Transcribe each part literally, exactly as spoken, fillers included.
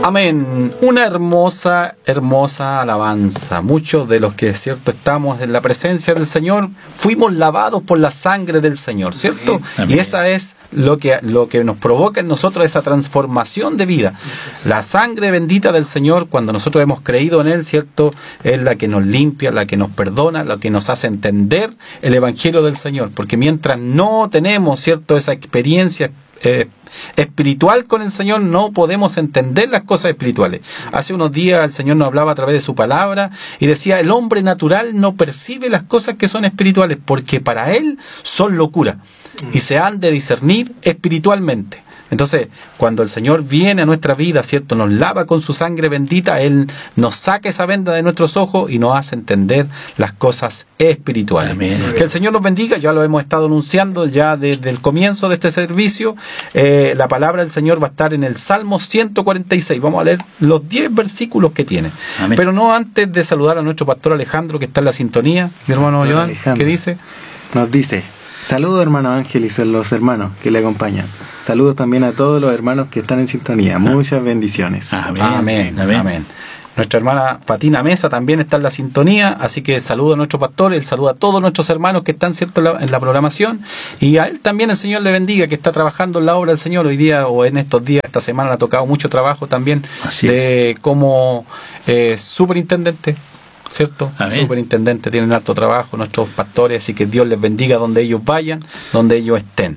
Amén. Una hermosa, hermosa alabanza. Muchos de los que es cierto estamos en la presencia del Señor fuimos lavados por la sangre del Señor, ¿cierto? Amén. Y esa es lo que, lo que nos provoca en nosotros esa transformación de vida. La sangre bendita del Señor, cuando nosotros hemos creído en Él, ¿cierto? Es la que nos limpia, la que nos perdona, la que nos hace entender el Evangelio del Señor. Porque mientras no tenemos, ¿cierto?, esa experiencia Eh, espiritual con el Señor, no podemos entender las cosas espirituales. Hace unos días el Señor nos hablaba a través de su palabra y decía: el hombre natural no percibe las cosas que son espirituales porque para él son locura y se han de discernir espiritualmente. Entonces, cuando el Señor viene a nuestra vida, ¿cierto?, nos lava con su sangre bendita, Él nos saca esa venda de nuestros ojos y nos hace entender las cosas espirituales. Amén. Que el Señor nos bendiga, ya lo hemos estado anunciando ya desde el comienzo de este servicio. Eh, la palabra del Señor va a estar en el Salmo ciento cuarenta y seis. Vamos a leer los diez versículos que tiene. Amén. Pero no antes de saludar a nuestro pastor Alejandro, que está en la sintonía. Mi hermano Joan, ¿qué dice? Nos dice: saludos, hermano Ángel, y los hermanos que le acompañan. Saludos también a todos los hermanos que están en sintonía. Muchas bendiciones. Amén. Amén. Amén. Amén. Nuestra hermana Fatina Mesa también está en la sintonía, así que saludo a nuestro pastor, el saludo a todos nuestros hermanos que están, cierto, en la programación, y a él también el Señor le bendiga, que está trabajando en la obra del Señor hoy día o en estos días. Esta semana le ha tocado mucho trabajo también. Así de es. Como eh, superintendente, ¿cierto? Amén. Superintendente, tienen harto trabajo nuestros pastores, así que Dios les bendiga donde ellos vayan, donde ellos estén.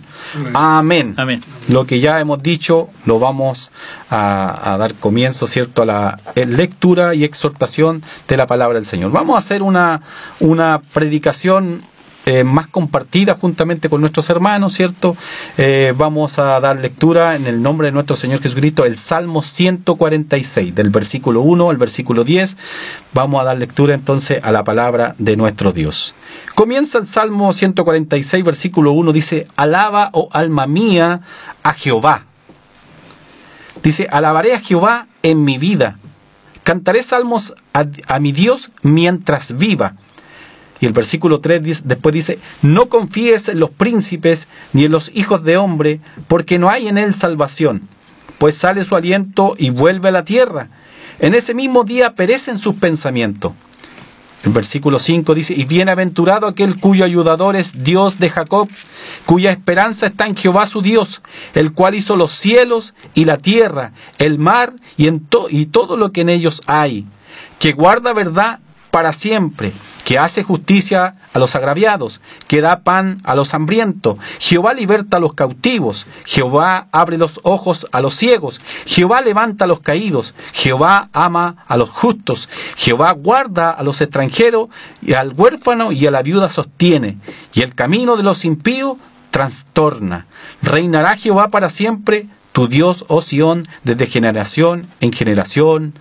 Amén. Amén. Lo que ya hemos dicho lo vamos a, a dar comienzo, ¿cierto?, a la lectura y exhortación de la palabra del Señor. Vamos a hacer una, una predicación Eh, más compartida juntamente con nuestros hermanos, ¿cierto? Eh, vamos a dar lectura en el nombre de nuestro Señor Jesucristo, el Salmo ciento cuarenta y seis, del versículo uno al versículo diez. Vamos a dar lectura entonces a la palabra de nuestro Dios. Comienza el Salmo ciento cuarenta y seis, versículo uno, dice: alaba, oh alma mía, a Jehová. Dice: alabaré a Jehová en mi vida, cantaré salmos a, a mi Dios mientras viva. Y el versículo tres dice, después dice: no confíes en los príncipes ni en los hijos de hombre, porque no hay en él salvación, pues sale su aliento y vuelve a la tierra. En ese mismo día perecen sus pensamientos. El versículo cinco dice: y bienaventurado aquel cuyo ayudador es Dios de Jacob, cuya esperanza está en Jehová su Dios, el cual hizo los cielos y la tierra, el mar y, en to- y todo lo que en ellos hay, que guarda verdad para siempre, que hace justicia a los agraviados, que da pan a los hambrientos. Jehová liberta a los cautivos, Jehová abre los ojos a los ciegos, Jehová levanta a los caídos, Jehová ama a los justos, Jehová guarda a los extranjeros, y al huérfano y a la viuda sostiene, y el camino de los impíos trastorna. Reinará Jehová para siempre, tu Dios, oh Sión, desde generación en generación.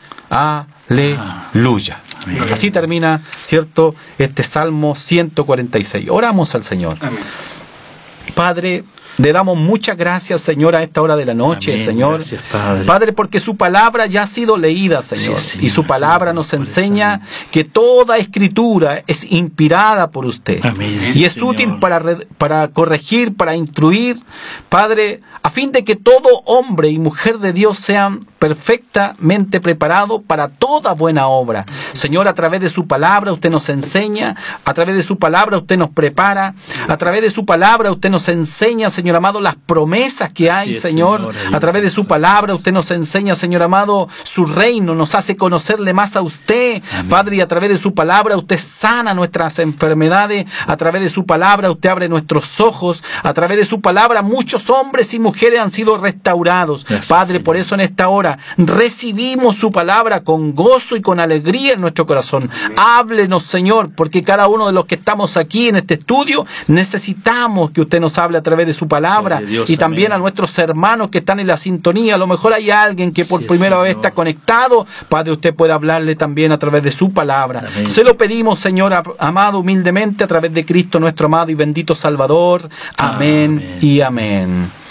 Aleluya. Amén. Así termina, ¿cierto?, este Salmo ciento cuarenta y seis. Oramos al Señor. Amén. Padre, le damos muchas gracias, Señor, a esta hora de la noche, Amén. Señor. Gracias, Padre. Padre, porque su palabra ya ha sido leída, Señor. Sí, y su palabra nos enseña que toda escritura es inspirada por usted. Amén. Y es Señor. útil para, para corregir, para instruir, Padre, a fin de que todo hombre y mujer de Dios sean perfectamente preparados para toda buena obra. Señor, a través de su palabra usted nos enseña, a través de su palabra usted nos prepara, a través de su palabra usted nos enseña, Señor amado, las promesas que hay, sí, Señor. Señor. A través de su palabra usted nos enseña, Señor amado, su reino, nos hace conocerle más a usted. Amén. Padre, y a través de su palabra usted sana nuestras enfermedades, a través de su palabra usted abre nuestros ojos, a través de su palabra muchos hombres y mujeres han sido restaurados. Gracias, Padre, Señor. Por eso en esta hora recibimos su palabra con gozo y con alegría en nuestro corazón. Amén. Háblenos, Señor, porque cada uno de los que estamos aquí en este estudio necesitamos que usted nos hable a través de su palabra. Dios, y también amén. A nuestros hermanos que están en la sintonía. A lo mejor hay alguien que por sí, primera Señor. vez está conectado. Padre, usted puede hablarle también a través de su palabra. Amén. Se lo pedimos, Señor amado, humildemente, a través de Cristo nuestro amado y bendito Salvador. Amén, amén. y amén.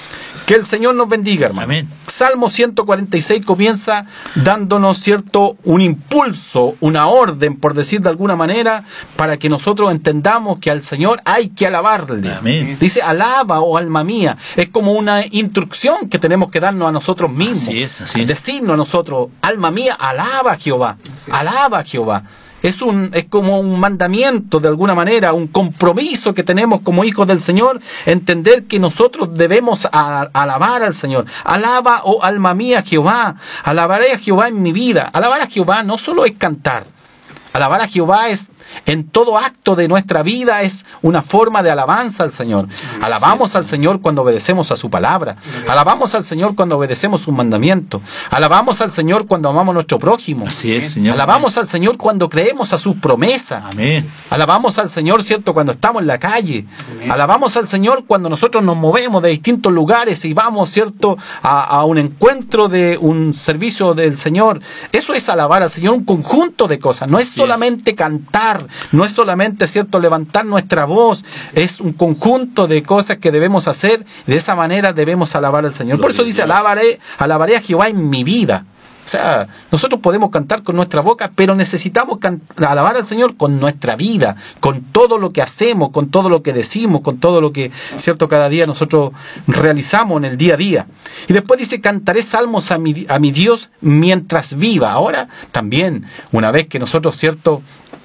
Que el Señor nos bendiga, hermano. Amén. Salmo ciento cuarenta y seis comienza dándonos, cierto, un impulso, una orden, por decir de alguna manera, para que nosotros entendamos que al Señor hay que alabarle. Amén. Dice, alaba, oh alma mía. Es como una instrucción que tenemos que darnos a nosotros mismos. Así es, así es. Decirnos a nosotros, alma mía, alaba a Jehová. Alaba a Jehová. Es, un, es como un mandamiento de alguna manera, un compromiso que tenemos como hijos del Señor, entender que nosotros debemos a, alabar al Señor. Alaba, oh alma mía, Jehová. Alabaré a Jehová en mi vida. Alabar a Jehová no solo es cantar. Alabar a Jehová es, en todo acto de nuestra vida, es una forma de alabanza al Señor. Alabamos al Señor cuando obedecemos a su palabra. Alabamos al Señor cuando obedecemos sus mandamientos. Alabamos al Señor cuando amamos a nuestro prójimo. Así es, Señor. Alabamos al Señor cuando creemos a sus promesas. Amén. Alabamos al Señor, cierto, cuando estamos en la calle. Amén. Alabamos al Señor cuando nosotros nos movemos de distintos lugares y vamos, cierto, a, a un encuentro de un servicio del Señor. Eso es alabar al Señor, un conjunto de cosas. No es solamente cantar, no es solamente, cierto, levantar nuestra voz, es un conjunto de cosas que debemos hacer. De esa manera debemos alabar al Señor. Por eso dice, alabaré, alabaré a Jehová en mi vida. O sea, nosotros podemos cantar con nuestra boca, pero necesitamos alabar al Señor con nuestra vida, con todo lo que hacemos, con todo lo que decimos, con todo lo que, cierto, cada día nosotros realizamos en el día a día. Y después dice, cantaré salmos a mi, a mi Dios mientras viva. Ahora, también, una vez que nosotros, cierto,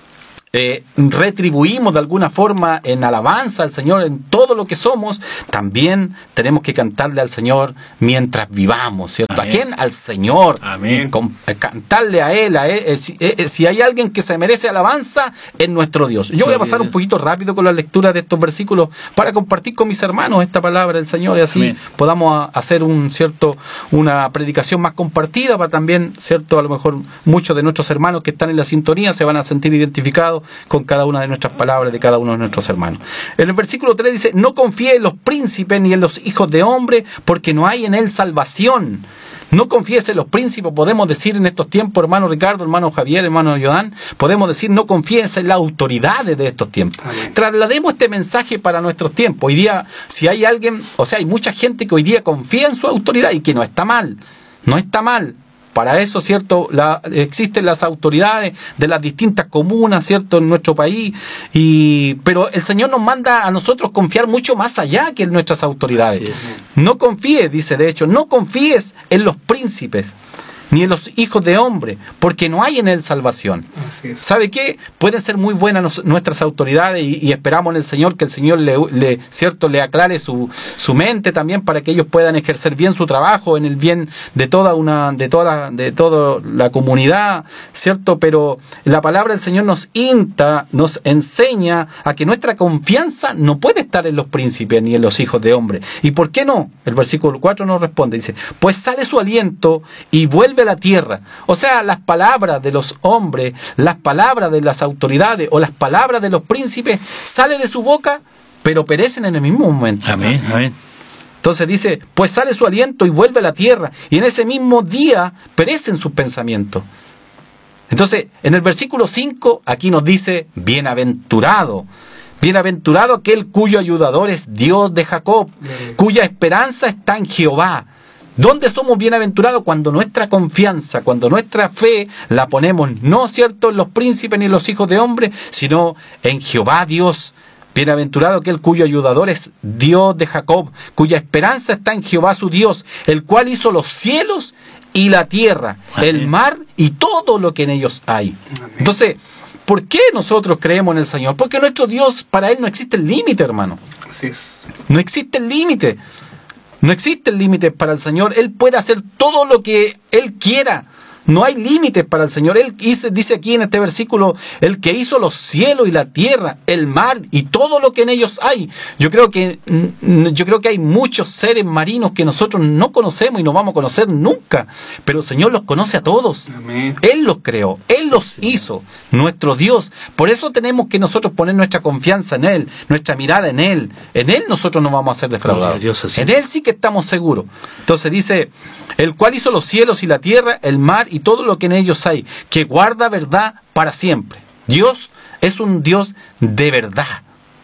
Eh, retribuimos de alguna forma en alabanza al Señor en todo lo que somos, también tenemos que cantarle al Señor mientras vivamos, ¿cierto? Amén. ¿A quién? Al Señor. Amén. Con, eh, cantarle a Él, a él eh, si, eh, si hay alguien que se merece alabanza, es nuestro Dios. Yo voy a pasar un poquito rápido con la lectura de estos versículos para compartir con mis hermanos esta palabra del Señor y así Amén. Podamos a, hacer un cierto una predicación más compartida para también, cierto, a lo mejor muchos de nuestros hermanos que están en la sintonía se van a sentir identificados con cada una de nuestras palabras de cada uno de nuestros hermanos. En el versículo tres dice, no confíe en los príncipes ni en los hijos de hombre, porque no hay en él salvación. No confíes en los príncipes, podemos decir en estos tiempos, hermano Ricardo, hermano Javier, hermano Yodán, podemos decir, no confíes en las autoridades de estos tiempos. Amén. Traslademos este mensaje para nuestros tiempos. Hoy día, si hay alguien, o sea, hay mucha gente que hoy día confía en su autoridad y que no está mal, no está mal. Para eso, ¿cierto? La, existen las autoridades de las distintas comunas, ¿cierto? En nuestro país. Y, pero el Señor nos manda a nosotros confiar mucho más allá que en nuestras autoridades. No confíes, dice de hecho, no confíes en los príncipes ni en los hijos de hombre, porque no hay en él salvación. ¿Sabe qué? Pueden ser muy buenas nos, nuestras autoridades y, y esperamos en el Señor que el Señor le, le, cierto, le aclare su, su mente también para que ellos puedan ejercer bien su trabajo en el bien de toda una, de toda, de toda la comunidad, ¿cierto? Pero la palabra del Señor nos insta, nos enseña a que nuestra confianza no puede estar en los príncipes ni en los hijos de hombre. ¿Y por qué no? El versículo cuatro nos responde, dice, pues sale su aliento y vuelve a la tierra. O sea, las palabras de los hombres, las palabras de las autoridades o las palabras de los príncipes salen de su boca, pero perecen en el mismo momento. Amén, amén. Entonces dice, pues sale su aliento y vuelve a la tierra, y en ese mismo día perecen sus pensamientos. Entonces, en el versículo cinco, aquí nos dice, bienaventurado. Bienaventurado aquel cuyo ayudador es Dios de Jacob, cuya esperanza está en Jehová. ¿Dónde somos bienaventurados? Cuando nuestra confianza, cuando nuestra fe la ponemos, no cierto en los príncipes ni en los hijos de hombre, sino en Jehová Dios. Bienaventurado aquel cuyo ayudador es Dios de Jacob, cuya esperanza está en Jehová su Dios, el cual hizo los cielos y la tierra, Amén. El mar y todo lo que en ellos hay. Amén. Entonces, ¿por qué nosotros creemos en el Señor? Porque nuestro Dios, para Él no existe el límite, hermano. Así es. No existe el límite. No existe el límite para el Señor. Él puede hacer todo lo que Él quiera. No hay límites para el Señor. Él dice, dice aquí en este versículo, el que hizo los cielos y la tierra, el mar y todo lo que en ellos hay. Yo creo que, yo creo que hay muchos seres marinos que nosotros no conocemos y no vamos a conocer nunca. Pero el Señor los conoce a todos. Amén. Él los creó, Él los hizo, nuestro Dios. Por eso tenemos que nosotros poner nuestra confianza en Él, nuestra mirada en Él. En Él nosotros no vamos a ser defraudados. Dios, así. En Él sí que estamos seguros. Entonces dice, el cual hizo los cielos y la tierra, el mar y todo lo que en ellos hay, que guarda verdad para siempre. Dios es un Dios de verdad.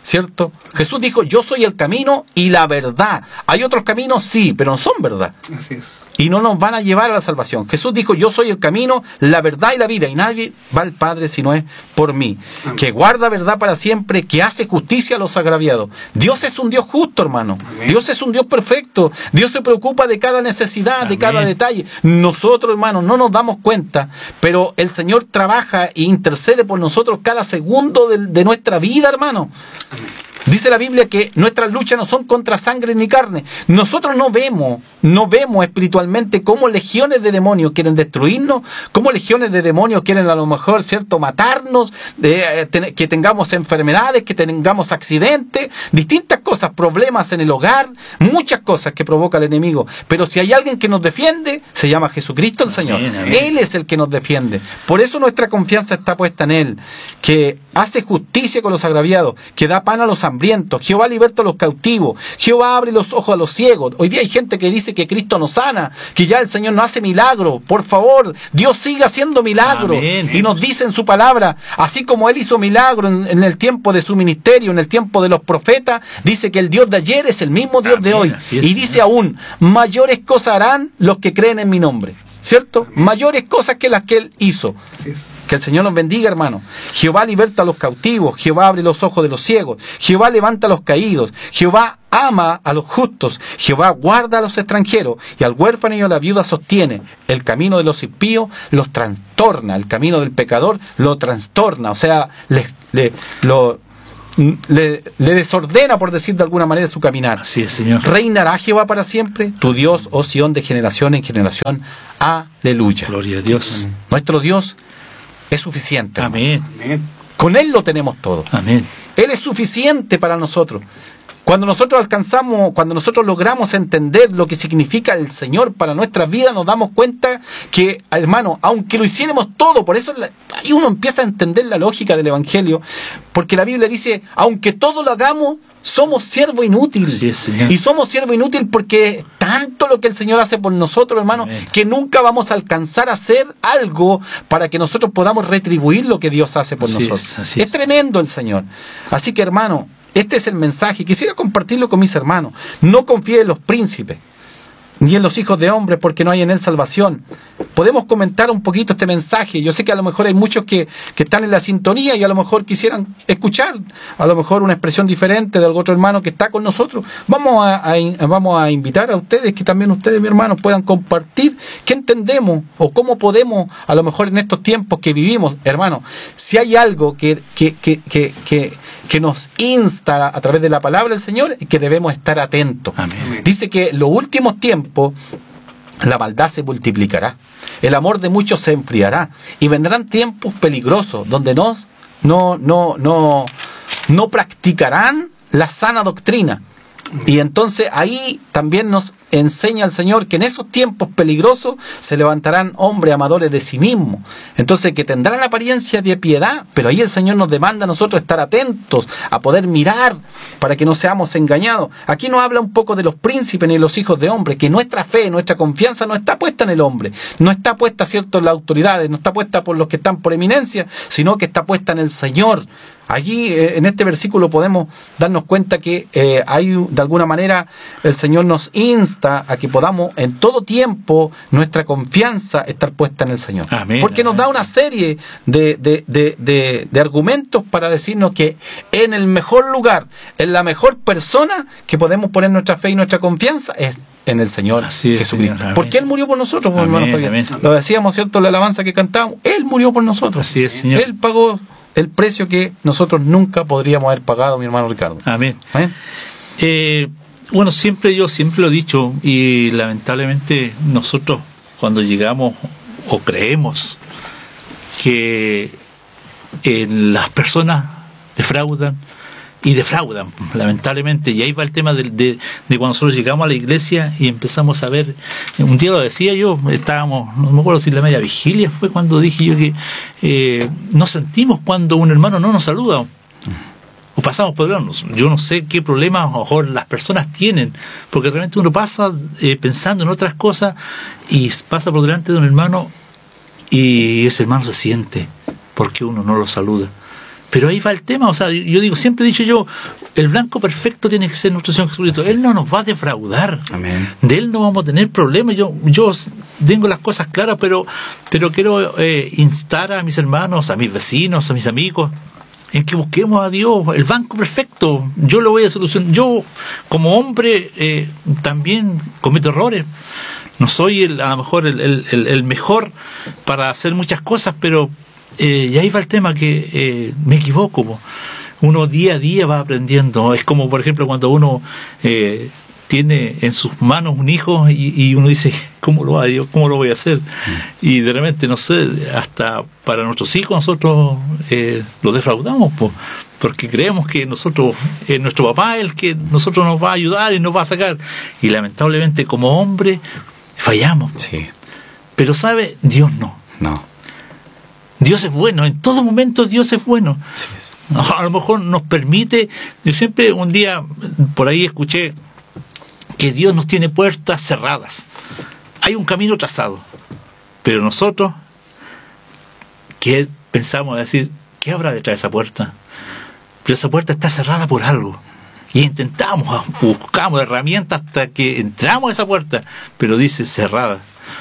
¿cierto? Jesús dijo, yo soy el camino y la verdad. Hay otros caminos, sí, pero no son verdad. Así es. Y no nos van a llevar a la salvación. Jesús dijo, yo soy el camino, la verdad y la vida, y nadie va al Padre si no es por mí. Amén. Que guarda verdad para siempre, que hace justicia a los agraviados. Dios es un Dios justo, hermano. Amén. Dios es un Dios perfecto. Dios se preocupa de cada necesidad, Amén. De cada detalle. Nosotros, hermanos, no nos damos cuenta, pero el Señor trabaja e intercede por nosotros cada segundo de, de nuestra vida, hermano. Dice la Biblia que nuestras luchas no son contra sangre ni carne. Nosotros no vemos, no vemos espiritualmente cómo legiones de demonios quieren destruirnos, cómo legiones de demonios quieren a lo mejor, ¿cierto?, matarnos, eh, ten, que tengamos enfermedades, que tengamos accidentes, distintas cosas, problemas en el hogar, muchas cosas que provoca el enemigo. Pero si hay alguien que nos defiende, se llama Jesucristo el Señor. Amén, amén. Él es el que nos defiende. Por eso nuestra confianza está puesta en Él, que hace justicia con los agraviados, que da pan a los hambrientos. Jehová liberta a los cautivos. Jehová abre los ojos a los ciegos. Hoy día hay gente que dice que Cristo nos sana, que ya el Señor no hace milagro. Por favor, Dios sigue haciendo milagros. Amén. Y nos dice en su palabra, así como Él hizo milagro en, en el tiempo de su ministerio, en el tiempo de los profetas, dice que el Dios de ayer es el mismo Dios Amén. De hoy. Es, y dice Señor. Aún, mayores cosas harán los que creen en mi nombre. ¿Cierto? Amén. Mayores cosas que las que Él hizo. Así es. Que el Señor nos bendiga, hermano. Jehová liberta a los cautivos. Jehová abre los ojos de los ciegos. Jehová levanta a los caídos. Jehová ama a los justos. Jehová guarda a los extranjeros. Y al huérfano y a la viuda sostiene. El camino de los impíos los trastorna. El camino del pecador lo trastorna. O sea, le, le, lo... Le, le desordena, por decir de alguna manera, su caminar. Así es, Señor. Reinará Jehová para siempre, tu Dios, oh Sión, de generación en generación. Aleluya. Gloria a Dios. Amén. Nuestro Dios es suficiente. Amén. Amén. Con Él lo tenemos todo. Amén. Él es suficiente para nosotros. Cuando nosotros alcanzamos, cuando nosotros logramos entender lo que significa el Señor para nuestra vida, nos damos cuenta que, hermano, aunque lo hiciéramos todo, por eso ahí uno empieza a entender la lógica del Evangelio, porque la Biblia dice, aunque todo lo hagamos, somos siervo inútil. Sí, y somos siervo inútil porque tanto lo que el Señor hace por nosotros, hermano, Amén. Que nunca vamos a alcanzar a hacer algo para que nosotros podamos retribuir lo que Dios hace por así nosotros. Es, así es es tremendo el Señor. Así que, hermano, este es el mensaje. Quisiera compartirlo con mis hermanos. No confíe en los príncipes, ni en los hijos de hombres, porque no hay en él salvación. Podemos comentar un poquito este mensaje. Yo sé que a lo mejor hay muchos que, que están en la sintonía y a lo mejor quisieran escuchar a lo mejor una expresión diferente de algún otro hermano que está con nosotros. Vamos a, a, vamos a invitar a ustedes, que también ustedes, mi hermano, puedan compartir qué entendemos o cómo podemos, a lo mejor en estos tiempos que vivimos, hermano, si hay algo que, que, que, que, que, que nos insta a través de la palabra del Señor, que debemos estar atentos. Amén. Dice que en los últimos tiempos la maldad se multiplicará, el amor de muchos se enfriará y vendrán tiempos peligrosos donde no, no, no, no, no practicarán la sana doctrina. Y entonces ahí también nos enseña el Señor que en esos tiempos peligrosos se levantarán hombres amadores de sí mismos. Entonces que tendrán apariencia de piedad, pero ahí el Señor nos demanda a nosotros estar atentos, a poder mirar para que no seamos engañados. Aquí nos habla un poco de los príncipes ni de los hijos de hombres, que nuestra fe, nuestra confianza no está puesta en el hombre, no está puesta, cierto, en las autoridades, no está puesta por los que están por eminencia, sino que está puesta en el Señor. Allí eh, en este versículo podemos darnos cuenta que eh, hay de alguna manera el Señor nos insta a que podamos en todo tiempo nuestra confianza estar puesta en el Señor. Amén, porque amén. Nos da una serie de, de, de, de, de argumentos para decirnos que en el mejor lugar, en la mejor persona que podemos poner nuestra fe y nuestra confianza es en el Señor Así es, Jesucristo. Señor. Porque Él murió por nosotros, Amén, hermano Fabián. amén. Lo decíamos, ¿cierto? La alabanza que cantábamos. Él murió por nosotros. Así es, Señor. Él pagó el precio que nosotros nunca podríamos haber pagado, mi hermano Ricardo. Amén. ¿Eh? Eh, bueno, siempre yo siempre lo he dicho, y lamentablemente nosotros cuando llegamos o creemos que eh, las personas defraudan y defraudan, lamentablemente, y ahí va el tema de, de, de cuando nosotros llegamos a la iglesia y empezamos a ver, un día lo decía yo, estábamos, no me acuerdo si la media vigilia fue cuando dije yo que eh, nos sentimos cuando un hermano no nos saluda, o pasamos por delante. Yo no sé qué problemas a lo mejor las personas tienen, porque realmente uno pasa eh, pensando en otras cosas y pasa por delante de un hermano y ese hermano se siente porque uno no lo saluda. Pero ahí va el tema, o sea, yo digo, siempre he dicho yo, el blanco perfecto tiene que ser nuestro Señor Jesucristo. Así Él no nos va a defraudar. Amén. De Él no vamos a tener problemas. Yo, yo tengo las cosas claras, pero, pero quiero eh, instar a mis hermanos, a mis vecinos, a mis amigos, en que busquemos a Dios, el blanco perfecto. Yo lo voy a solucionar. Yo, como hombre, eh, también cometo errores. No soy el, a lo mejor el, el, el mejor para hacer muchas cosas, pero eh, y ahí va el tema que eh, me equivoco. Po. Uno día a día va aprendiendo. Es como, por ejemplo, cuando uno eh, tiene en sus manos un hijo y, y uno dice, ¿cómo lo hago? ¿Cómo lo voy a hacer? Y de repente, no sé, hasta para nuestros hijos nosotros eh, los defraudamos, po, porque creemos que nosotros, eh, nuestro papá es el que nosotros nos va a ayudar y nos va a sacar. Y lamentablemente, como hombre, fallamos. Sí. Pero sabe, Dios no. No. Dios es bueno, en todo momento Dios es bueno. Así es. A lo mejor nos permite, yo siempre un día por ahí escuché que Dios nos tiene puertas cerradas. Hay un camino trazado, pero nosotros, ¿qué pensamos decir? ¿Qué habrá detrás de esa puerta? Pero esa puerta está cerrada por algo. Y intentamos, buscamos herramientas hasta que entramos a esa puerta, pero dice cerrada.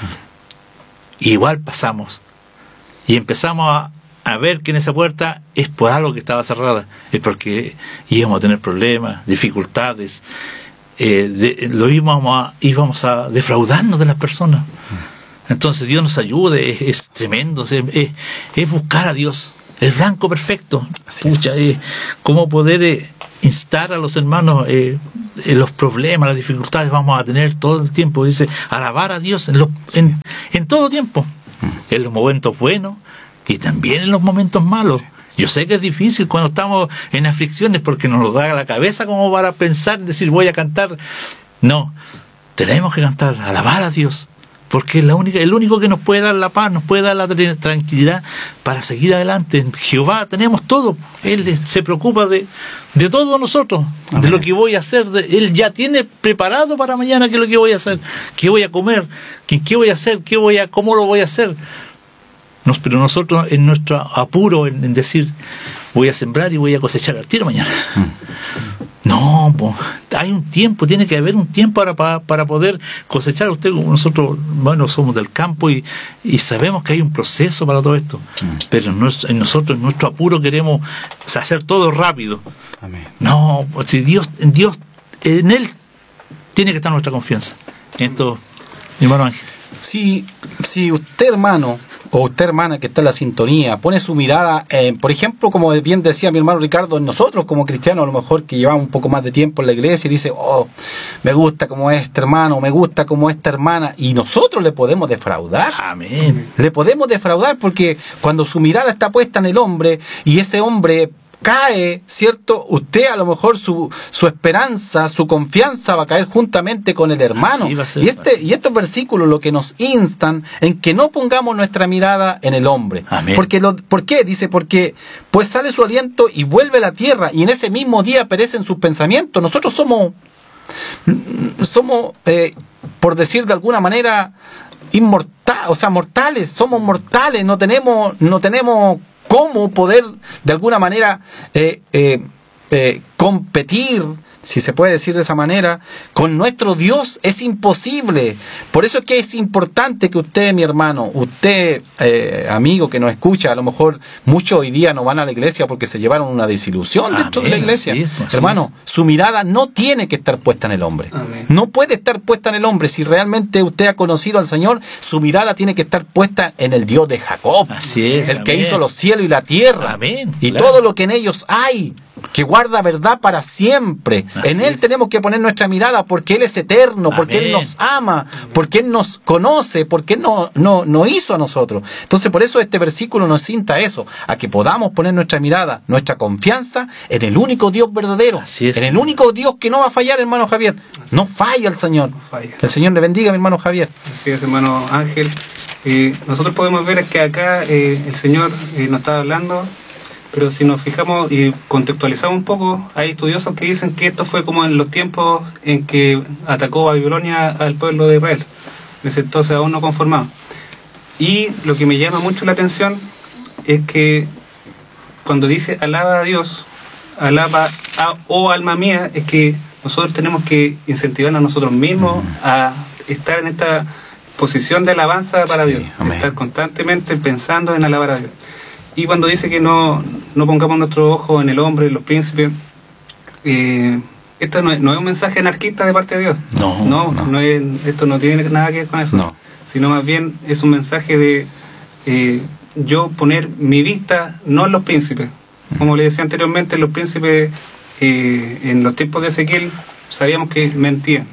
Igual pasamos. Y empezamos a, a ver que en esa puerta es por algo que estaba cerrada. Es porque íbamos a tener problemas, dificultades. Eh, de, lo íbamos a, íbamos a defraudarnos de las personas. Entonces Dios nos ayude, es, es tremendo. Es, es, es buscar a Dios, el blanco perfecto. Pucha, eh, cómo poder eh, instar a los hermanos eh, en los problemas, las dificultades vamos a tener todo el tiempo. Dice, alabar a Dios en, lo, en, en todo tiempo. En los momentos buenos y también en los momentos malos. Yo sé que es difícil cuando estamos en aflicciones porque nos da la cabeza como para pensar, decir voy a cantar. No, tenemos que cantar, alabar a Dios, porque es la única, el único que nos puede dar la paz, nos puede dar la tranquilidad para seguir adelante. En Jehová tenemos todo. Él sí. se preocupa de, de todos nosotros, Amén. de lo que voy a hacer. De, él ya tiene preparado para mañana qué es lo que voy a hacer, qué voy a comer, qué, qué voy a hacer, qué voy a, cómo lo voy a hacer. Nos, pero nosotros en nuestro apuro en, en decir voy a sembrar y voy a cosechar al tiro mañana. Mm. No, po, hay un tiempo, tiene que haber un tiempo para, para, para poder cosechar. Usted, nosotros, bueno, somos del campo y, y sabemos que hay un proceso para todo esto. Mm. Pero en, en nosotros, en nuestro apuro, queremos hacer todo rápido. Amén. No, si Dios, en Dios, en Él tiene que estar nuestra confianza. Esto, mi hermano Ángel. Si, si usted, hermano, o usted, hermana, que está en la sintonía, pone su mirada, eh, por ejemplo, como bien decía mi hermano Ricardo, en nosotros como cristianos, a lo mejor que llevamos un poco más de tiempo en la iglesia, y dice, oh, me gusta como este hermano, me gusta como esta hermana, y nosotros le podemos defraudar. Amén. Le podemos defraudar porque cuando su mirada está puesta en el hombre, y ese hombre cae, ¿cierto? Usted a lo mejor su, su esperanza, su confianza va a caer juntamente con el hermano. Y este y estos versículos lo que nos instan en que no pongamos nuestra mirada en el hombre. Amén. Porque lo, ¿por qué? Dice, porque pues sale su aliento y vuelve a la tierra y en ese mismo día perecen sus pensamientos. Nosotros somos, somos eh, por decir de alguna manera, inmortales, o sea, mortales, somos mortales, no tenemos, no tenemos cómo poder de alguna manera eh, eh, eh, competir, si se puede decir de esa manera, con nuestro Dios. Es imposible. Por eso es que es importante que usted, mi hermano, usted, eh, amigo que nos escucha, a lo mejor muchos hoy día no van a la iglesia porque se llevaron una desilusión dentro Amén. de la iglesia. Así es, así hermano, es. Su mirada no tiene que estar puesta en el hombre. Amén. No puede estar puesta en el hombre. Si realmente usted ha conocido al Señor, su mirada tiene que estar puesta en el Dios de Jacob. Así es. El Amén. que hizo los cielos y la tierra. Amén. Y claro. todo lo que en ellos hay, que guarda verdad para siempre. Así en Él es. tenemos que poner nuestra mirada porque Él es eterno, porque Amén. Él nos ama, Amén. porque Él nos conoce, porque Él nos no, no hizo a nosotros. Entonces por eso este versículo nos cinta eso, a que podamos poner nuestra mirada, nuestra confianza en el único Dios verdadero, Así es. en el único Dios que no va a fallar, hermano Javier. No falla el Señor. No falla. El Señor le bendiga, mi hermano Javier. Así es, hermano Ángel. Eh, nosotros podemos ver que acá eh, el Señor eh, nos está hablando. Pero si nos fijamos y contextualizamos un poco, hay estudiosos que dicen que esto fue como en los tiempos en que atacó Babilonia al pueblo de Israel. En ese entonces aún no conformado. Y lo que me llama mucho la atención es que cuando dice alaba a Dios, alaba a, oh alma mía, es que nosotros tenemos que incentivarnos a nosotros mismos a estar en esta posición de alabanza para Sí, Dios, amén. estar constantemente pensando en alabar a Dios. Y cuando dice que no, no pongamos nuestro ojo en el hombre, en los príncipes, eh, esto no es, no es un mensaje anarquista de parte de Dios. No, no, no. no es, esto no tiene nada que ver con eso. No. Sino más bien es un mensaje de eh, yo poner mi vista no en los príncipes. Como le decía anteriormente, los príncipes eh, en los tiempos de Ezequiel sabíamos que mentían.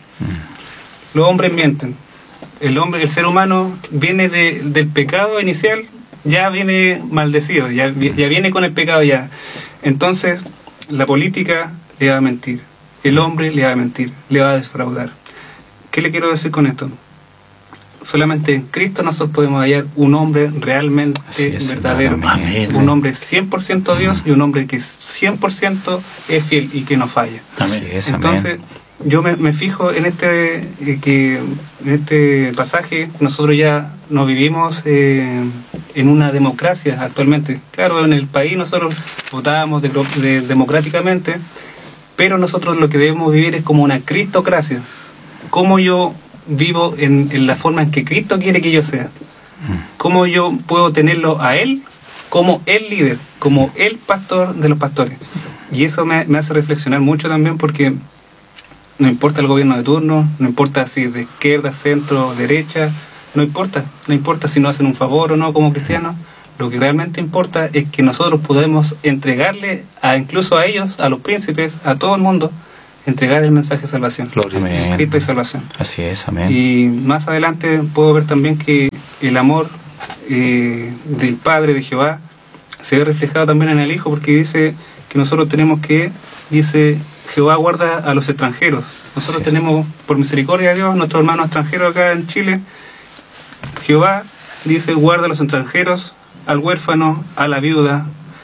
Los hombres mienten. El hombre, el ser humano viene de, del pecado inicial, ya viene maldecido, ya, ya viene con el pecado ya. Entonces, la política le va a mentir, el hombre le va a mentir, le va a defraudar. ¿Qué le quiero decir con esto? Solamente en Cristo nosotros podemos hallar un hombre realmente Así es, verdadero, amén. un hombre cien por ciento Dios y un hombre que cien por ciento es fiel y que no falla. Así es, amén. Entonces, yo me, me fijo en este eh, que en este pasaje nosotros ya no vivimos eh, en una democracia actualmente. Claro, en el país nosotros votábamos de, de, democráticamente, pero nosotros lo que debemos vivir es como una cristocracia. Cómo yo vivo en, en la forma en que Cristo quiere que yo sea. Cómo yo puedo tenerlo a Él como el líder, como el pastor de los pastores. Y eso me, me hace reflexionar mucho también, porque no importa el gobierno de turno, no importa si es de izquierda, centro, derecha, no importa, no importa si nos hacen un favor o no como cristianos. Lo que realmente importa es que nosotros podemos entregarle, a incluso a ellos, a los príncipes, a todo el mundo, entregar el mensaje de salvación. Gloria a Dios. Cristo y salvación. Así es, amén. Y más adelante puedo ver también que el amor eh, del Padre de Jehová se ve reflejado también en el Hijo, porque dice que nosotros tenemos que, dice, Jehová guarda a los extranjeros. Nosotros Así es. tenemos, por misericordia de Dios, nuestros hermanos extranjeros acá en Chile. Jehová, dice, guarda a los extranjeros, al huérfano, a la viuda,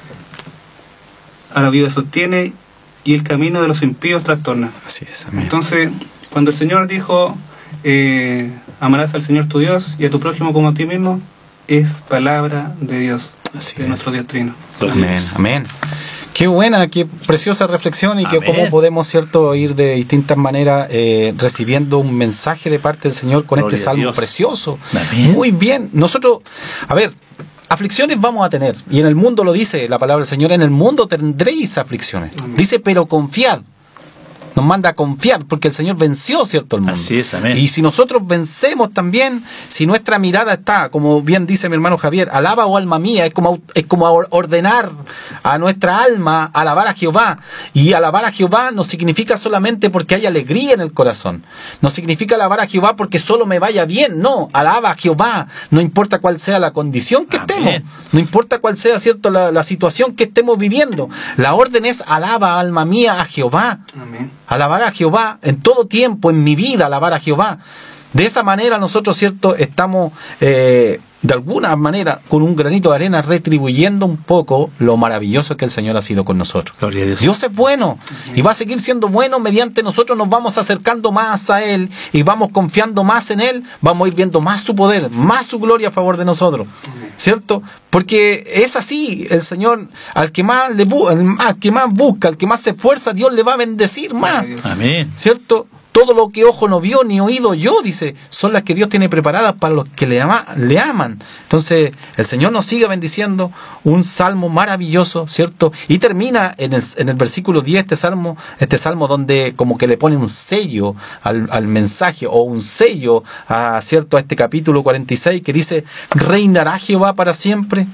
a la viuda sostiene, y el camino de los impíos trastorna. Así es, amén. Entonces, cuando el Señor dijo, eh, amarás al Señor tu Dios y a tu prójimo como a ti mismo, es palabra de Dios, Así de es. nuestro Dios Trino. Amén, amén. Qué buena, qué preciosa reflexión, y que Amén. cómo podemos, cierto, ir de distintas maneras eh, recibiendo un mensaje de parte del Señor con Gloria este a salmo Dios. precioso. Amén. Muy bien. Nosotros, a ver, aflicciones vamos a tener, y en el mundo lo dice la palabra del Señor, en el mundo tendréis aflicciones. Amén. Dice, pero confiad. Nos manda a confiar, porque el Señor venció, ¿cierto?, el mundo. Así es, amén. Y si nosotros vencemos también, si nuestra mirada está, como bien dice mi hermano Javier, alaba, oh alma mía, es como, es como ordenar a nuestra alma alabar a Jehová. Y alabar a Jehová no significa solamente porque hay alegría en el corazón. No significa alabar a Jehová porque solo me vaya bien. No, alaba a Jehová, no importa cuál sea la condición que Amén. estemos. No importa cuál sea, ¿cierto?, la, la situación que estemos viviendo. La orden es alaba, alma mía, a Jehová. Amén. Alabar a Jehová en todo tiempo, en mi vida, alabar a Jehová. De esa manera nosotros, cierto, estamos eh, de alguna manera con un granito de arena retribuyendo un poco lo maravilloso que el Señor ha sido con nosotros. Gloria a Dios. Dios es bueno y va a seguir siendo bueno mediante nosotros nos vamos acercando más a Él y vamos confiando más en Él, vamos a ir viendo más su poder, más su gloria a favor de nosotros, ¿cierto? Porque es así, el Señor al que más le bu- al que más busca, al que más se esfuerza, Dios le va a bendecir más, Amén. ¿cierto? Todo lo que ojo no vio ni oído yo, dice, son las que Dios tiene preparadas para los que le, ama, le aman. Entonces, el Señor nos sigue bendiciendo, un salmo maravilloso, ¿cierto? Y termina en el, en el versículo diez este salmo, este salmo donde como que le pone un sello al, al mensaje, o un sello a, ¿cierto?, a este capítulo cuarenta y seis, que dice, ¿reinará Jehová para siempre?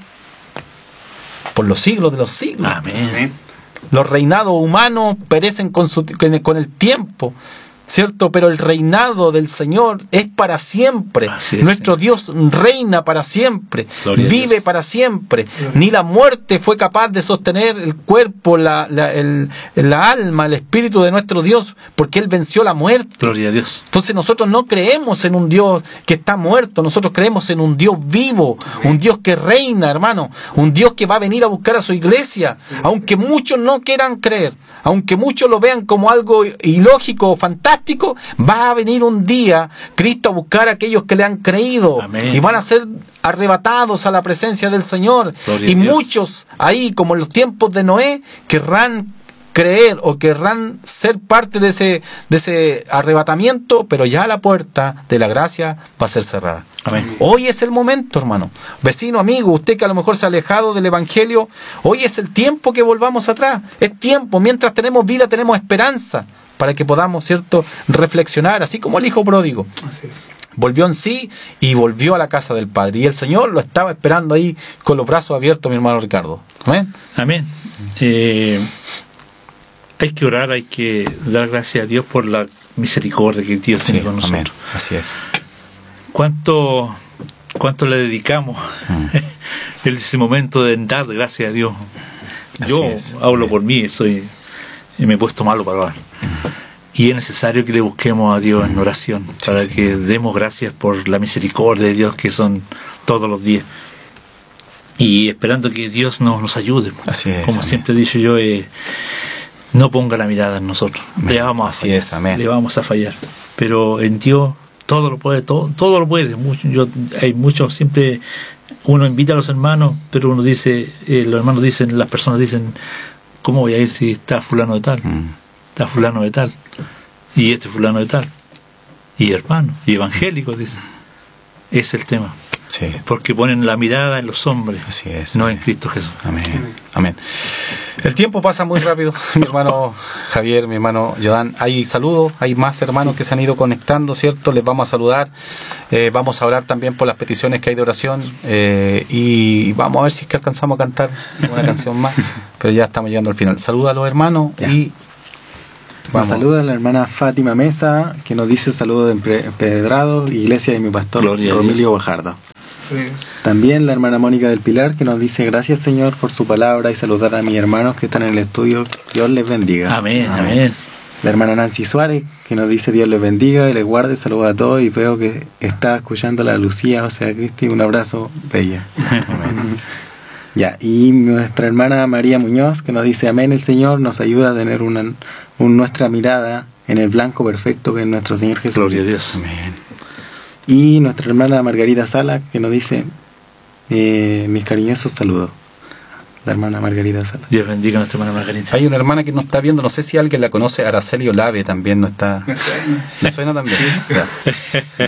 Por los siglos de los siglos. Amén. Amén. Los reinados humanos perecen con, su, con el tiempo, ¿cierto? Pero el reinado del Señor es para siempre. Así es, Nuestro Señor. Dios reina para siempre, Gloria a vive Dios. para siempre. Ni la muerte fue capaz de sostener el cuerpo, la, la, el, la alma, el espíritu de nuestro Dios, porque Él venció la muerte. Gloria a Dios. Entonces nosotros no creemos en un Dios que está muerto, nosotros creemos en un Dios vivo, un Dios que reina, hermano, un Dios que va a venir a buscar a su iglesia, aunque muchos no quieran creer, aunque muchos lo vean como algo ilógico o fantástico, va a venir un día Cristo a buscar a aquellos que le han creído. Amén. Y van a ser arrebatados a la presencia del Señor. Gloria y muchos ahí, como en los tiempos de Noé, querrán creer o querrán ser parte de ese de ese arrebatamiento, pero ya la puerta de la gracia va a ser cerrada. Amén. Hoy es el momento, hermano. Vecino, amigo, usted que a lo mejor se ha alejado del Evangelio, hoy es el tiempo que volvamos atrás. Es tiempo, mientras tenemos vida, tenemos esperanza para que podamos, ¿cierto?, reflexionar, así como el hijo pródigo. Así es. Volvió en sí y volvió a la casa del Padre. Y el Señor lo estaba esperando ahí con los brazos abiertos, mi hermano Ricardo. Amén. Amén. Eh... Hay que orar, hay que dar gracias a Dios por la misericordia que Dios tiene sí, con nosotros. Amén. Así es. ¿Cuánto, cuánto le dedicamos mm. en ese momento de dar gracias a Dios? Yo hablo por mí, soy, me he puesto malo para orar. Mm. Y es necesario que le busquemos a Dios en oración sí, para sí. que demos gracias por la misericordia de Dios que son todos los días. Y esperando que Dios nos, nos ayude. Así es, Como amén. siempre he dicho yo, eh, no ponga la mirada en nosotros. Amén. Le vamos a Así fallar. Es, amén. Le vamos a fallar. Pero en Dios todo lo puede, todo, todo lo puede. Mucho, yo, hay muchos, siempre uno invita a los hermanos, pero uno dice, eh, los hermanos dicen, las personas dicen, ¿cómo voy a ir si está fulano de tal? Mm. Está fulano de tal. Y este fulano de tal. Y hermano, y evangélico, dice. Es el tema. Sí. Porque ponen la mirada en los hombres, Así es, no amén. en Cristo Jesús. Amén. Amén. El tiempo pasa muy rápido, mi hermano Javier, mi hermano Yodan. Hay saludos, hay más hermanos sí. que se han ido conectando, ¿cierto? Les vamos a saludar. Eh, vamos a orar también por las peticiones que hay de oración. Eh, y vamos a ver si es que alcanzamos a cantar una canción más. Pero ya estamos llegando al final. Saluda a los hermanos ya. y... Nos saluda a la hermana Fátima Mesa, que nos dice saludos de Empedrado, Iglesia de mi pastor Gloria Romilio Guajardo. También la hermana Mónica del Pilar, que nos dice gracias Señor por su palabra y saludar a mis hermanos que están en el estudio. Dios les bendiga. Amén, amén. amén. La hermana Nancy Suárez, que nos dice Dios les bendiga y les guarde, saluda a todos y veo que está escuchando la Lucía, o sea, Cristi, un abrazo bella. Amén. Ya, y nuestra hermana María Muñoz, que nos dice amén, el Señor nos ayuda a tener una, un, nuestra mirada en el blanco perfecto que es nuestro Señor Jesús. Gloria a Dios. Amén. Y nuestra hermana Margarita Sala, que nos dice eh, mis cariñosos saludos. La hermana Margarita Sala. Dios bendiga a nuestra hermana Margarita. Hay una hermana que nos está viendo, no sé si alguien la conoce, Araceli Olave también no está. Me suena. ¿Me suena también? Sí.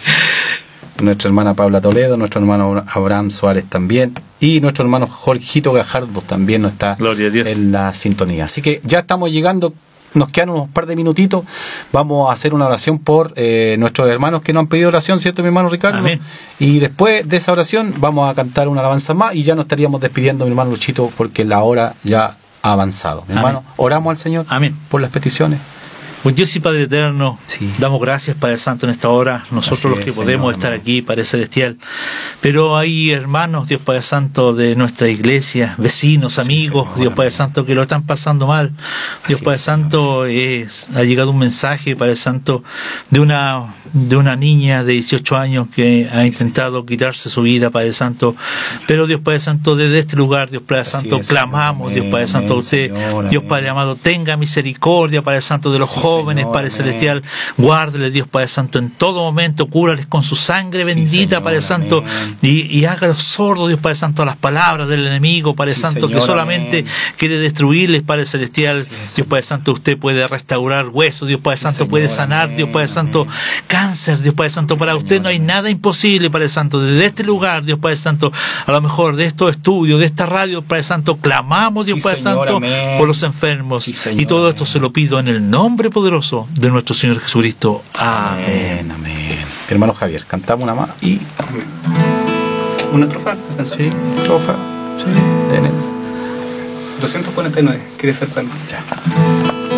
Nuestra hermana Paula Toledo, nuestro hermano Abraham Suárez también, y nuestro hermano Jorgito Gajardo también no está en la sintonía. Así que ya estamos llegando, nos quedan unos par de minutitos. Vamos a hacer una oración por eh, nuestros hermanos que nos han pedido oración, ¿cierto, mi hermano Ricardo? Amén. Y después de esa oración vamos a cantar una alabanza más y ya nos estaríamos despidiendo, mi hermano Luchito, porque la hora ya ha avanzado. Mi Amén. hermano, oramos al Señor Amén. por las peticiones. Pues Dios y Padre eterno, sí. damos gracias, Padre Santo, en esta hora, nosotros Así los que es, podemos Señor, estar amén. aquí, Padre Celestial. Pero hay hermanos, Dios Padre Santo, de nuestra iglesia, vecinos, amigos, sí, Señor, Dios Padre amén. Santo, que lo están pasando mal. Dios Así Padre es, Santo, es, ha llegado un mensaje, Padre Santo, de una de una niña de dieciocho años que ha sí, intentado sí. quitarse su vida, Padre Santo. Sí. Pero Dios Padre Santo, desde este lugar, Dios Padre Santo, es, clamamos, Dios Padre Santo, a usted, Señor, Dios Padre amado, tenga misericordia, Padre Santo, de los sí, jóvenes, Señor, Padre amén. Celestial, guárdele, Dios Padre Santo, en todo momento, cúrales con su sangre sí, bendita, Señor, Padre Santo, y, y hágalos sordos, Dios Padre Santo, a las palabras del enemigo, Padre sí, Santo, Señor, que solamente amén. quiere destruirles, Padre Celestial. Sí, Dios Padre Santo, usted puede restaurar huesos, Dios Padre Santo, Señor, puede sanar, amén, Dios Padre Santo, amén. cáncer, Dios Padre Santo, para Señor, usted no hay nada imposible, Padre Santo. Desde este lugar, Dios Padre Santo, a lo mejor de estos estudios, de esta radio, Padre Santo, clamamos, Dios sí, Padre Señor, Santo, amén. por los enfermos. Sí, Señor, y todo esto amén. se lo pido en el nombre poderoso de nuestro Señor Jesucristo. Amén. Amén. amén. Hermano Javier, cantamos una más y... ¿Una estrofa? Sí, estrofa. Sí, tenemos. doscientos cuarenta y nueve, quiere ser salvo. Ya.